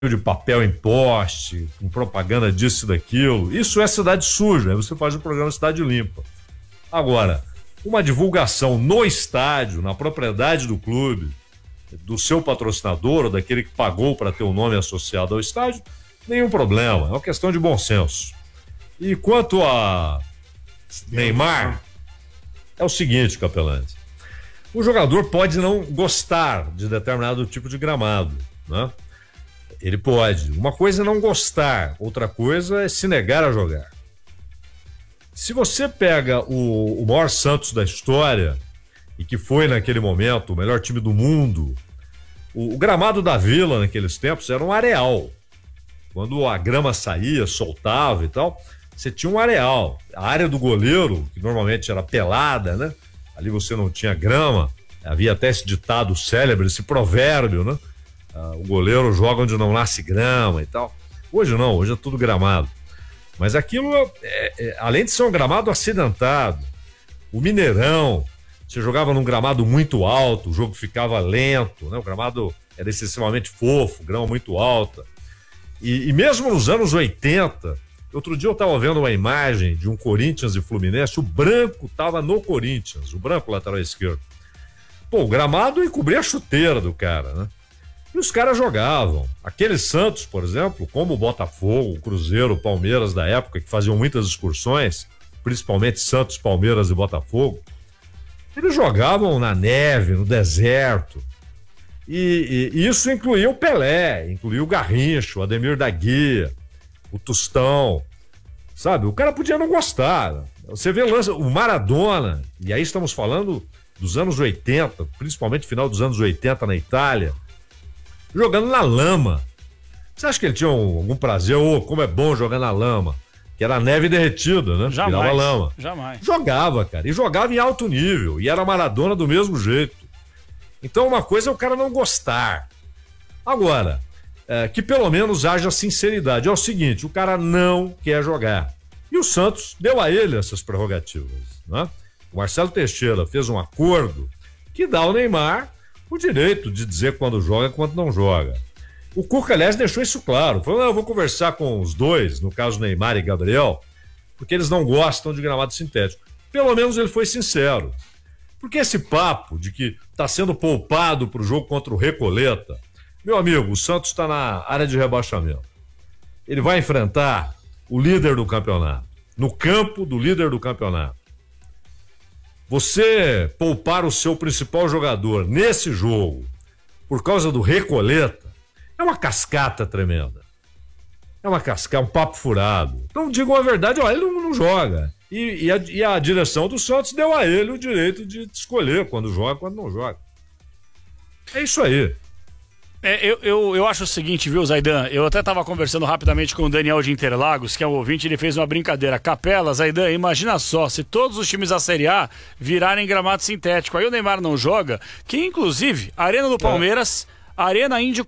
de papel em poste, com propaganda disso e daquilo. Isso é cidade suja, aí você faz o programa Cidade Limpa. Agora, uma divulgação no estádio, na propriedade do clube, do seu patrocinador ou daquele que pagou para ter o nome associado ao estádio, nenhum problema, é uma questão de bom senso. E quanto a Neymar, é o seguinte, Capelante, o jogador pode não gostar de determinado tipo de gramado, né? Ele pode. Uma coisa é não gostar, outra coisa é se negar a jogar. Se você pega o maior Santos da história, e que foi naquele momento o melhor time do mundo, o gramado da Vila naqueles tempos era um areal. Quando a grama saía, soltava e tal, você tinha um areal. A área do goleiro, que normalmente era pelada, né? Ali você não tinha grama, havia até esse ditado célebre, esse provérbio, né? O goleiro joga onde não nasce grama e tal. Hoje não, hoje é tudo gramado. Mas aquilo, além de ser um gramado acidentado, o Mineirão, você jogava num gramado muito alto, o jogo ficava lento, né? O gramado era excessivamente fofo, grama muito alta. E mesmo nos anos 80, outro dia eu estava vendo uma imagem de um Corinthians e Fluminense, o Branco estava no Corinthians, o Branco lateral esquerdo. Pô, o gramado encobria a chuteira do cara, né? E os caras jogavam. Aqueles Santos, por exemplo, como o Botafogo, o Cruzeiro, o Palmeiras da época, que faziam muitas excursões, principalmente Santos, Palmeiras e Botafogo, eles jogavam na neve, no deserto. E isso incluía o Pelé, incluía o Garrincha, o Ademir da Guia, o Tostão, sabe? O cara podia não gostar. Você vê o Maradona, e aí estamos falando dos anos 80, principalmente final dos anos 80 na Itália, jogando na lama. Você acha que ele tinha algum prazer? Como é bom jogar na lama? Que era neve derretida, né? Jamais. Virava lama. Jamais. Jogava, cara. E jogava em alto nível. E era Maradona do mesmo jeito. Então uma coisa é o cara não gostar. Agora, que pelo menos haja sinceridade. É o seguinte, o cara não quer jogar. E o Santos deu a ele essas prerrogativas, né? O Marcelo Teixeira fez um acordo que dá ao Neymar o direito de dizer quando joga e quando não joga. O Cuca, aliás, deixou isso claro. Falou, eu vou conversar com os dois, no caso Neymar e Gabriel, porque eles não gostam de gramado sintético. Pelo menos ele foi sincero. Porque esse papo de que está sendo poupado para o jogo contra o Recoleta, meu amigo, o Santos está na área de rebaixamento. Ele vai enfrentar o líder do campeonato, no campo do líder do campeonato. Você poupar o seu principal jogador nesse jogo por causa do Recoleta é uma cascata tremenda. É uma cascata, um papo furado. Então digam a verdade, ele não joga. E a direção do Santos deu a ele o direito de escolher quando joga e quando não joga. É isso aí. Eu acho o seguinte, viu, Zaidan? Eu até estava conversando rapidamente com o Daniel de Interlagos, que é um ouvinte, ele fez uma brincadeira. Capela, Zaidan, imagina só, se todos os times da Série A virarem gramado sintético, aí o Neymar não joga, que inclusive, a Arena do Palmeiras, a Arena Índio